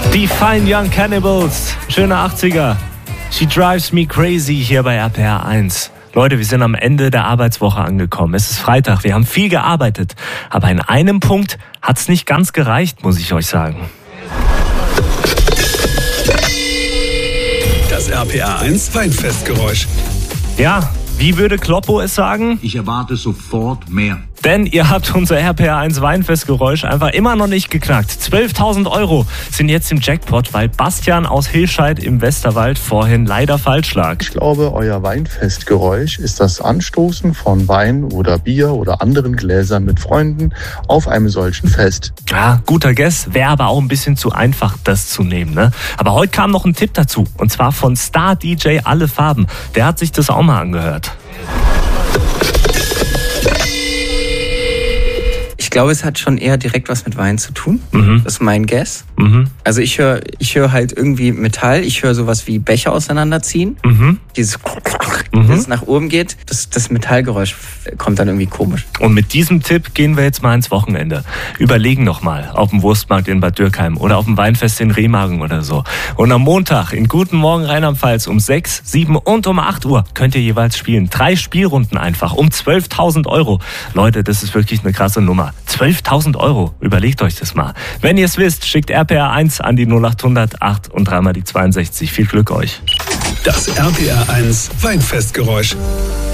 Die Fine Young Cannibals, schöne 80er. She Drives Me Crazy hier bei RPR 1. Leute, wir sind am Ende der Arbeitswoche angekommen. Es ist Freitag, wir haben viel gearbeitet. Aber in einem Punkt hat es nicht ganz gereicht, muss ich euch sagen. Das RPR 1 Weinfestgeräusch. Ja, wie würde Kloppo es sagen? Ich erwarte sofort mehr. Denn ihr habt unser RPR1 Weinfestgeräusch einfach immer noch nicht geknackt. 12.000 € sind jetzt im Jackpot, weil Bastian aus Hilscheid im Westerwald vorhin leider falsch lag. Ich glaube, euer Weinfestgeräusch ist das Anstoßen von Wein oder Bier oder anderen Gläsern mit Freunden auf einem solchen Fest. Ja, guter Guess, wäre aber auch ein bisschen zu einfach, das zu nehmen, ne? Aber heute kam noch ein Tipp dazu, und zwar von Star-DJ Alle Farben. Der hat sich das auch mal angehört. Ich glaube, es hat schon eher direkt was mit Wein zu tun. Das ist mein Guess. Also ich höre halt irgendwie Metall. Ich höre sowas wie Becher auseinanderziehen. Dieses das nach oben geht. Das Metallgeräusch kommt dann irgendwie komisch. Und mit diesem Tipp gehen wir jetzt mal ins Wochenende. Überlegen nochmal auf dem Wurstmarkt in Bad Dürkheim oder auf dem Weinfest in Remagen oder so. Und am Montag in Guten Morgen Rheinland-Pfalz um 6, 7 und um 8 Uhr könnt ihr jeweils spielen. 3 Spielrunden einfach um 12.000 €. Leute, das ist wirklich eine krasse Nummer. 12.000 €. Überlegt euch das mal. Wenn ihr es wisst, schickt RPR 1 an die 0800 8 und 3 mal die 62. Viel Glück euch. Das RPR 1 Weinfestgeräusch.